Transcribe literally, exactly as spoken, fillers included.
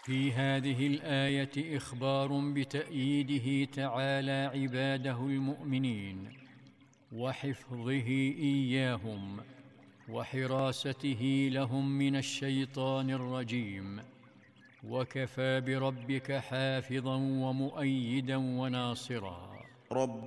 في هذه الآية إخبار بتأييده تعالى عباده المؤمنين وحفظه إياهم وحراسته لهم من الشيطان الرجيم، وكفى بربك حافظا ومؤيدا وناصرا.